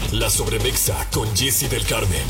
La Sobremexa con Jessy del Carmen.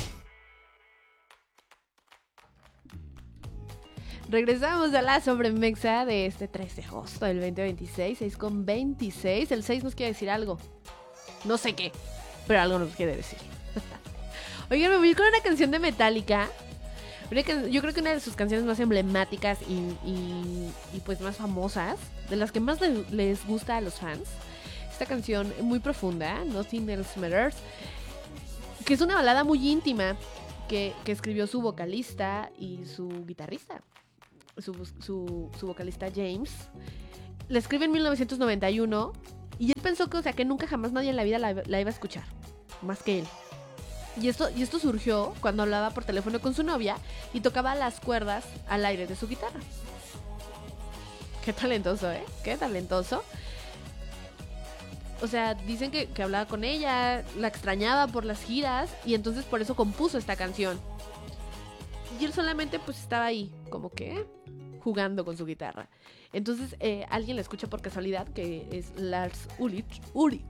Regresamos a la Sobremexa de este 3 de agosto del 2026, 6:26. El 6 nos quiere decir algo. No sé qué, pero algo nos quiere decir. Oigan, me voy a ir con una canción de Metallica. Yo creo que una de sus canciones más emblemáticas y pues más famosas, de las que más les gusta a los fans. Esta canción muy profunda, Nothing Else Matters, que es una balada muy íntima que escribió su vocalista y su guitarrista, su vocalista James. La escribe en 1991 y él pensó que nunca jamás nadie en la vida la iba a escuchar, más que él. Y esto surgió cuando hablaba por teléfono con su novia y tocaba las cuerdas al aire de su guitarra. Qué talentoso, ¿eh? Qué talentoso. O sea, dicen que hablaba con ella, la extrañaba por las giras y entonces por eso compuso esta canción. Y él solamente pues estaba ahí, como que jugando con su guitarra. Entonces alguien la escucha por casualidad, que es Lars Ulrich.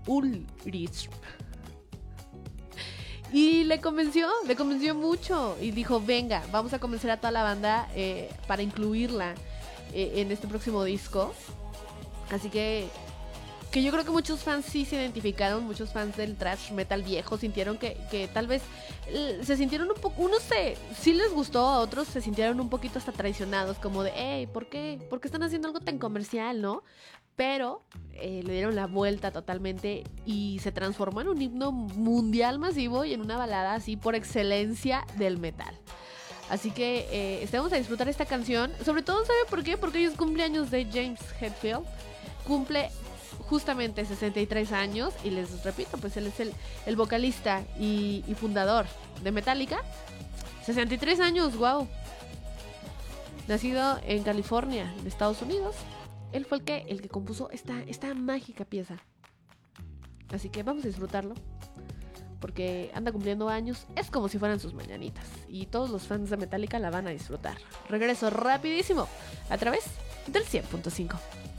Y le convenció mucho y dijo, venga, vamos a convencer a toda la banda para incluirla en este próximo disco. Así que yo creo que muchos fans sí se identificaron, muchos fans del thrash metal viejo sintieron que tal vez se sintieron un poco, no sé, sí les gustó, a otros se sintieron un poquito hasta traicionados, como de, hey, ¿por qué están haciendo algo tan comercial, no? Pero le dieron la vuelta totalmente y se transformó en un himno mundial masivo y en una balada así por excelencia del metal. Así que vamos a disfrutar esta canción. Sobre todo, ¿sabe por qué? Porque hoy es cumpleaños de James Hetfield. Cumple justamente 63 años y les repito, pues él es el vocalista y fundador de Metallica. 63 años, wow. Nacido en California, en Estados Unidos. Él fue el que compuso esta mágica pieza. Así que vamos a disfrutarlo, porque anda cumpliendo años. Es como si fueran sus mañanitas y todos los fans de Metallica la van a disfrutar. Regreso rapidísimo a través del 100.5.